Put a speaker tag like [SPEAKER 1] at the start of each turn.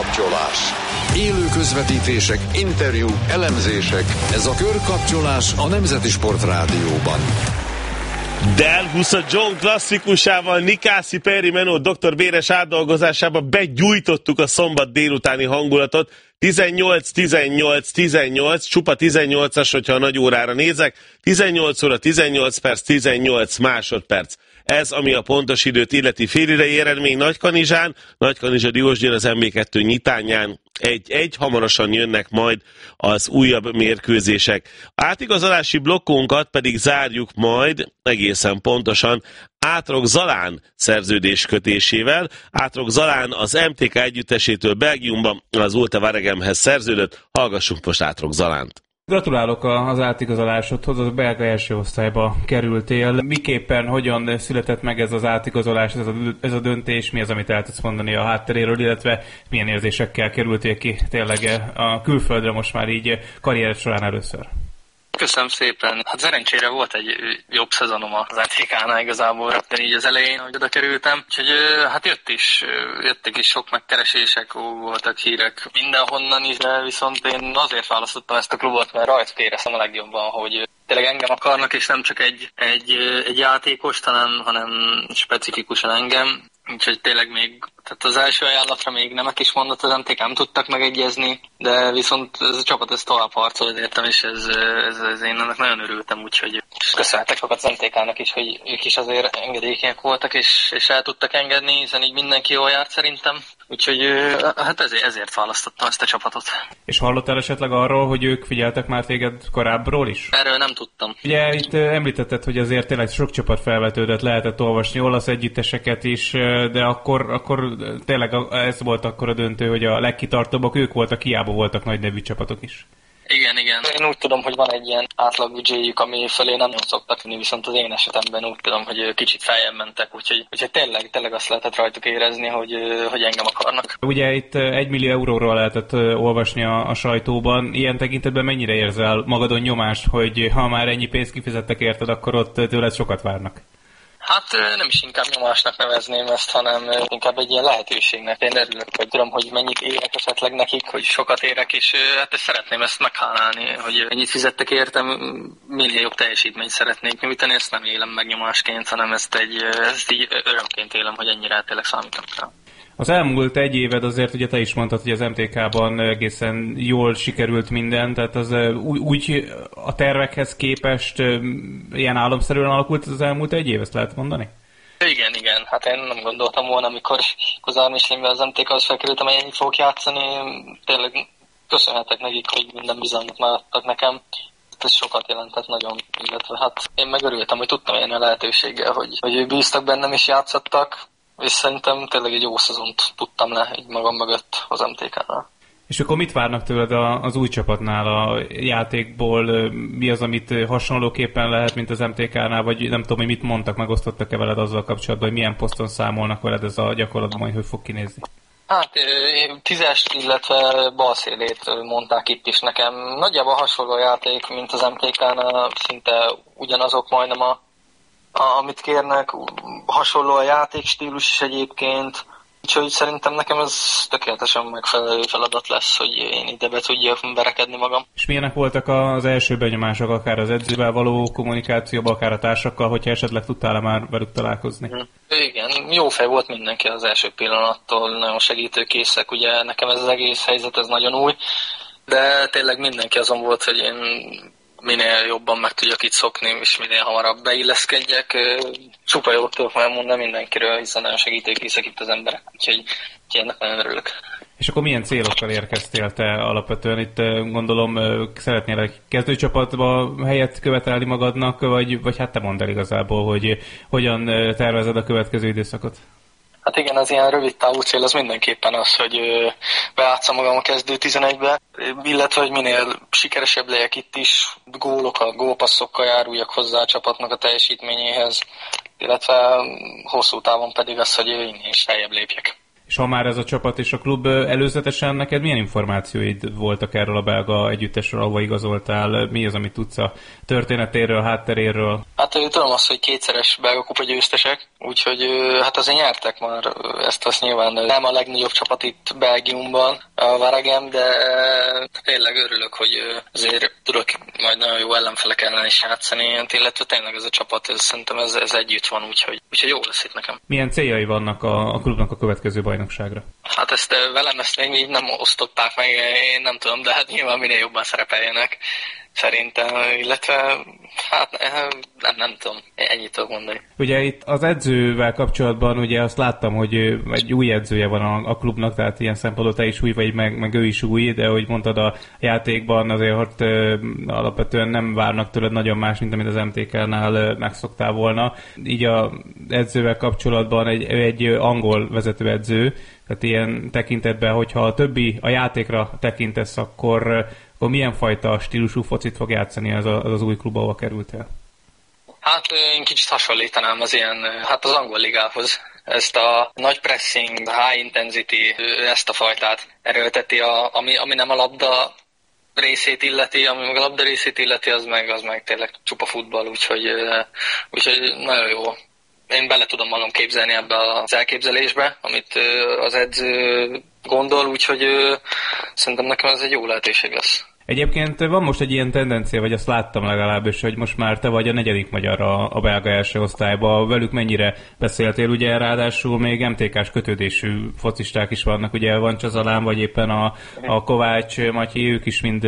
[SPEAKER 1] Körkapcsolás. Élő közvetítések, interjúk, elemzések. Ez a Körkapcsolás a Nemzeti Sport Rádióban.
[SPEAKER 2] Del Husa John klasszikusával, Nikászi Peri Menó Dr. Béres átdolgozásába begyújtottuk a szombat délutáni hangulatot. 18-18-18, csupa 18-as, hogyha a nagy órára nézek, 18 óra 18 perc, 18 másodperc. Ez, ami a pontos időt illeti. Félidei eredmény Nagykanizsán, Nagykanizsa Diósgyőr az MB2 nyitányán 1-1, hamarosan jönnek majd az újabb mérkőzések. Átigazolási blokkunkat pedig zárjuk majd egészen pontosan Átrok Zalán szerződéskötésével. Átrok Zalán az MTK együttesétől Belgiumban az Ulte Waregemhez szerződött. Hallgassunk most Átrok Zalánt.
[SPEAKER 3] Gratulálok az átigazolásodhoz, az belga első osztályba kerültél. Miképpen, hogyan született meg ez az átigazolás, ez a döntés? Mi az, amit el tudsz mondani a hátteréről, illetve milyen érzésekkel kerültél ki tényleg a külföldre most már így karriered során először?
[SPEAKER 4] Köszönöm szépen. Hát szerencsére volt egy jobb szezonom az MTK-nál igazából rögtön így az elején, hogy oda kerültem. Úgyhogy hát jöttek is sok megkeresések, voltak hírek mindenhonnan is, de viszont én azért választottam ezt a klubot, mert rajtuk éreztem a legjobban, hogy tényleg engem akarnak, és nem csak egy játékost, hanem specifikusan engem. Úgyhogy tényleg tehát az első ajánlatra még nemek is mondott, az MTK nem tudtak megegyezni, de viszont ez a csapat ezt tovább harcolt értem, és ez én ennek nagyon örültem, úgyhogy köszönhetek az MTK-nak is, hogy ők is azért engedékenyek voltak, és el tudtak engedni, hiszen így mindenki jól járt szerintem. Úgyhogy hát ezért választottam ezt a csapatot. És
[SPEAKER 3] hallottál esetleg arról, hogy ők figyeltek már téged korábbról is?
[SPEAKER 4] Erről nem tudtam.
[SPEAKER 3] Ugye itt említetted, hogy azért tényleg sok csapat felvetődött, lehetett olvasni olasz együtteseket is, de akkor tényleg ez volt akkor a döntő, hogy a legkitartóbbak ők voltak, hiába voltak nagy nevű csapatok is.
[SPEAKER 4] Igen. Én úgy tudom, hogy van egy ilyen átlagbüdzséjük, ami felé nem szoktak vinni, viszont az én esetemben úgy tudom, hogy kicsit feljebb mentek, úgyhogy tényleg azt lehetett rajtuk érezni, hogy engem akarnak.
[SPEAKER 3] Ugye itt 1 millió euróról lehetett olvasni a sajtóban. Ilyen tekintetben mennyire érzel magadon nyomást, hogy ha már ennyi pénzt kifizettek érted, akkor ott tőled sokat várnak?
[SPEAKER 4] Hát nem is inkább nyomásnak nevezném ezt, hanem inkább egy ilyen lehetőségnek. Én örülök, hogy tudom, hogy mennyit érek esetleg nekik, hogy sokat érek, és hát szeretném ezt meghálálni, hogy ennyit fizettek értem, minél jobb teljesítményt szeretnék nyújtani, ezt nem élem meg nyomásként, hanem ezt így örömként élem, hogy ennyire tényleg számítom rá.
[SPEAKER 3] Az elmúlt egy éved azért, ugye te is mondtad, hogy az MTK-ban egészen jól sikerült minden, tehát az úgy a tervekhez képest ilyen álomszerűen alakult az elmúlt egy év, ezt lehet mondani?
[SPEAKER 4] Igen. Hát én nem gondoltam volna, amikor Kozár Mislinbe az MTK-hoz felkerültem, hogy ennyit fogok játszani. Tényleg köszönhetek nekik, hogy minden bizalmat megadtak nekem. Ez sokat jelentett nagyon, illetve hát én megörültem, hogy tudtam élni a lehetőséggel, hogy ők bíztak bennem és játszottak. És szerintem tényleg egy jó szezont tudtam le egy magam mögött az MTK-nál.
[SPEAKER 3] És akkor mit várnak tőled az új csapatnál a játékból? Mi az, amit hasonlóképpen lehet, mint az MTK-nál? Vagy nem tudom, hogy mit mondtak, megosztottak-e veled azzal kapcsolatban, hogy milyen poszton számolnak veled ez a gyakorlatban, majd hogy fog kinézni?
[SPEAKER 4] Hát 10-est, illetve balszélét mondták itt is nekem. Nagyjából hasonló játék, mint az MTK-nál, szinte ugyanazok majdnem amit kérnek, hasonló a játékstílus is egyébként, úgyhogy szerintem nekem ez tökéletesen megfelelő feladat lesz, hogy én ide be tudjak berekedni magam.
[SPEAKER 3] És milyenek voltak az első benyomások, akár az edzővel való kommunikációban, akár a társakkal, hogyha esetleg tudtál már velük találkozni?
[SPEAKER 4] Igen, jó fej volt mindenki az első pillanattól, nagyon segítőkészek, ugye nekem ez az egész helyzet, ez nagyon új, de tényleg mindenki azon volt, hogy én minél jobban meg tudjak itt szokni, és minél hamarabb beilleszkedjek. Csupa jót tudok már mondani mindenkiről, hiszen nagyon segítőkészek itt az emberek, úgyhogy ennek nagyon örülök.
[SPEAKER 3] És akkor milyen célokkal érkeztél te alapvetően? Itt gondolom szeretnél egy kezdőcsapatba helyet követelni magadnak, vagy hát te mondd el igazából, hogy hogyan tervezed a következő időszakot?
[SPEAKER 4] Hát igen, az ilyen rövid távú cél az mindenképpen az, hogy bejátszom magam a kezdő 11-be, illetve hogy minél sikeresebb legyek itt is, gólokkal, gólpasszokkal járuljak hozzá a csapatnak a teljesítményéhez, illetve hosszú távon pedig az, hogy én is feljebb lépjek.
[SPEAKER 3] És ha már ez a csapat és a klub előzetesen, neked milyen információid voltak erről a belga együttesről, ahova igazoltál? Mi az, amit tudsz a történetéről, hátteréről?
[SPEAKER 4] Hát tudom azt, hogy 2-szeres belga kupa győztesek, úgyhogy hát azért nyertek már ezt nyilván. Nem a legnagyobb csapat itt Belgiumban, a Waregem, de tényleg örülök, hogy azért tudok majd nagyon jó ellenfelek ellen is játszani, illetve tényleg ez a csapat, szerintem ez együtt van, úgyhogy jó lesz itt nekem.
[SPEAKER 3] Milyen céljai vannak a klubnak a következő bajnokságra?
[SPEAKER 4] Hát velem ezt még így nem osztották meg, én nem tudom, de hát nyilván minél jobban szerepeljenek. Szerintem, illetve hát nem tudom, ennyit tudok mondani.
[SPEAKER 3] Ugye itt az edzővel kapcsolatban ugye azt láttam, hogy egy új edzője van a klubnak, tehát ilyen szempontból te is új vagy, meg ő is új, de ahogy mondtad a játékban azért alapvetően nem várnak tőled nagyon más, mint amit az MTK-nál megszoktál volna. Így az edzővel kapcsolatban egy angol vezetőedző, tehát ilyen tekintetben, hogyha a többi a játékra tekintesz, akkor milyen fajta stílusú focit fog játszani az új klub, ahol kerültél?
[SPEAKER 4] Hát én kicsit hasonlítanám az angol ligához. Ezt a nagy pressing, high intensity, ezt a fajtát erőlteti, ami nem a labda részét illeti, ami meg a labda részét illeti, az meg tényleg csupa futball, úgyhogy nagyon jó. Én bele tudom magam képzelni ebbe az elképzelésbe, amit az edző gondol, úgyhogy szerintem nekem ez egy jó lehetőség lesz.
[SPEAKER 3] Egyébként van most egy ilyen tendencia, vagy azt láttam legalábbis, hogy most már te vagy a 4. magyar a belga első osztályban. Velük mennyire beszéltél? Ugye ráadásul még MTK-s kötődésű focisták is vannak, ugye van Csazalán, vagy éppen a Kovács Matyi, ők is mind